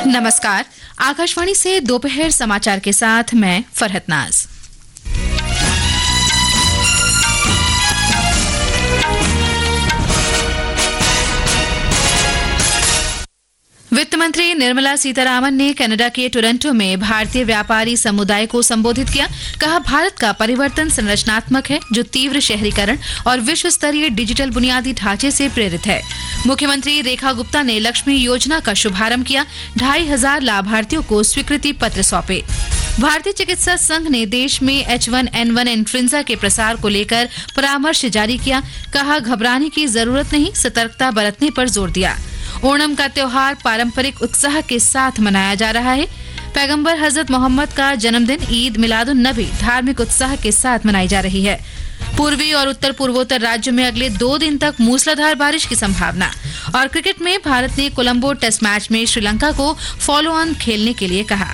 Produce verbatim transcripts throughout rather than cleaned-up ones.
नमस्कार, आकाशवाणी से दोपहर समाचार के साथ मैं फरहत नाज। वित्त मंत्री निर्मला सीतारामन ने कनाडा के टोरंटो में भारतीय व्यापारी समुदाय को संबोधित किया। कहा, भारत का परिवर्तन संरचनात्मक है जो तीव्र शहरीकरण और विश्व स्तरीय डिजिटल बुनियादी ढांचे से प्रेरित है। मुख्यमंत्री रेखा गुप्ता ने लक्ष्मी योजना का शुभारंभ किया। ढाई हजार लाभार्थियों को स्वीकृति पत्र सौंपे। भारतीय चिकित्सा संघ ने देश में H one N one influenza के प्रसार को लेकर परामर्श जारी किया। कहा, घबराने की जरूरत नहीं, सतर्कता बरतने पर जोर दिया। ओणम का त्योहार पारंपरिक उत्साह के साथ मनाया जा रहा है। पैगंबर हजरत मोहम्मद का जन्मदिन ईद मिलादुन नबी धार्मिक उत्साह के साथ मनाई जा रही है। पूर्वी और उत्तर पूर्वोत्तर राज्यों में अगले दो दिन तक मूसलाधार बारिश की संभावना। और क्रिकेट में भारत ने कोलंबो टेस्ट मैच में श्रीलंका को फॉलो ऑन खेलने के लिए कहा।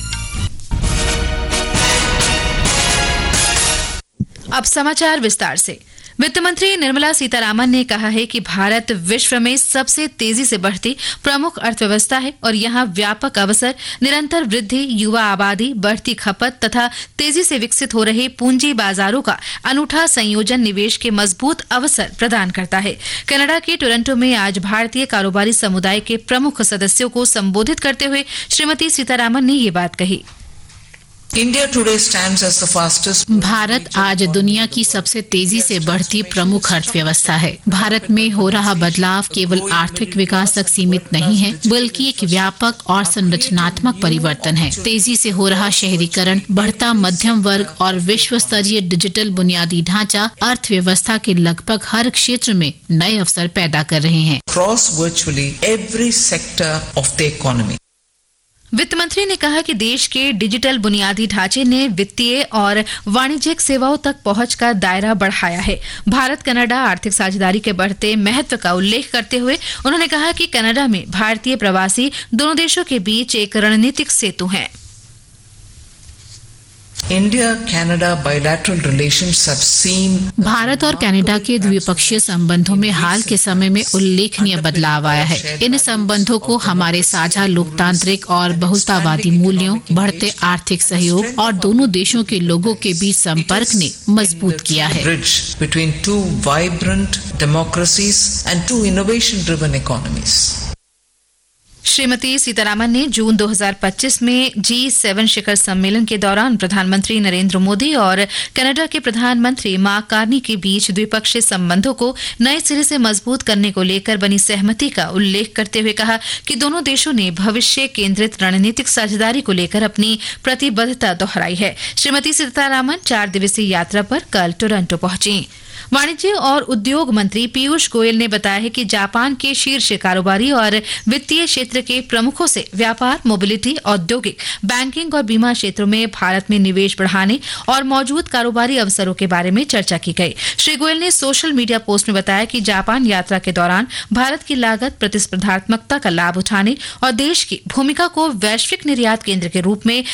अब समाचार विस्तार से। वित्त मंत्री निर्मला सीतारामन ने कहा है कि भारत विश्व में सबसे तेजी से बढ़ती प्रमुख अर्थव्यवस्था है और यहां व्यापक अवसर, निरंतर वृद्धि, युवा आबादी, बढ़ती खपत तथा तेजी से विकसित हो रहे पूंजी बाजारों का अनूठा संयोजन निवेश के मजबूत अवसर प्रदान करता है। कनाडा के टोरंटो में आज भारतीय कारोबारी समुदाय के प्रमुख सदस्यों को संबोधित करते हुए श्रीमती सीतारामन ने ये बात कही। भारत आज दुनिया की सबसे तेजी से बढ़ती प्रमुख अर्थव्यवस्था है। भारत में हो रहा बदलाव केवल आर्थिक विकास तक सीमित नहीं है, बल्कि एक व्यापक और संरचनात्मक परिवर्तन है। तेजी से हो रहा शहरीकरण, बढ़ता मध्यम वर्ग और विश्व स्तरीय डिजिटल बुनियादी ढांचा अर्थव्यवस्था के लगभग हर क्षेत्र में नए अवसर पैदा कर रहे हैं। Across virtually every sector of the economy. वित्त मंत्री ने कहा कि देश के डिजिटल बुनियादी ढांचे ने वित्तीय और वाणिज्यिक सेवाओं तक पहुंच का दायरा बढ़ाया है। भारत कनाडा आर्थिक साझेदारी के बढ़ते महत्व का उल्लेख करते हुए उन्होंने कहा कि कनाडा में भारतीय प्रवासी दोनों देशों के बीच एक रणनीतिक सेतु है। India-Canada bilateral relations have seen Bharat और कनाडा के द्विपक्षीय संबंधों में हाल के समय में उल्लेखनीय बदलाव आया है। इन संबंधों को हमारे साझा लोकतांत्रिक और बहुलतावादी मूल्यों, बढ़ते आर्थिक सहयोग और दोनों देशों के लोगों के बीच संपर्क ने मजबूत किया है। bridge between two vibrant democracies and two innovation-driven economies. Shrimati Sitharaman ने जून दो हज़ार पच्चीस में जी सेवन शिखर सम्मेलन के दौरान प्रधानमंत्री नरेंद्र मोदी और कनाडा के प्रधानमंत्री मार्क कार्नी के बीच द्विपक्षीय संबंधों को नए सिरे से मजबूत करने को लेकर बनी सहमति का उल्लेख करते हुए कहा कि दोनों देशों ने भविष्य केंद्रित रणनीतिक साझेदारी को लेकर अपनी प्रतिबद्धता दोहराई है। श्रीमती सीतारामन चार दिवसीय यात्रा पर कल टोरंटो पहुंची। वाणिज्य और उद्योग मंत्री पीयूष गोयल ने बताया है कि जापान के शीर्ष कारोबारी और वित्तीय क्षेत्र के प्रमुखों से व्यापार, मोबिलिटी, औद्योगिक, बैंकिंग और बीमा क्षेत्रों में भारत में निवेश बढ़ाने और मौजूद कारोबारी अवसरों के बारे में चर्चा की गई। श्री गोयल ने सोशल मीडिया पोस्ट में बताया कि जापान यात्रा के दौरान भारत की लागत, प्रतिस्पर्धात्मकता का लाभ उठाने और देश की भूमिका को वैश्विक निर्यात केंद्र के रूप में